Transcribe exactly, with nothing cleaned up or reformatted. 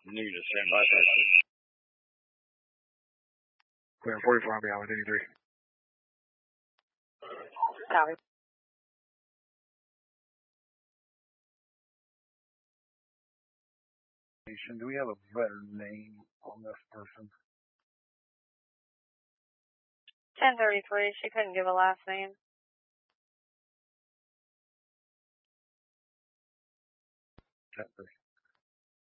New to stand by station. Clear forty-four, I'll be out with eighty-three. Copy. Do we have a better name on this person? ten thirty-three, she couldn't give a last name. That person.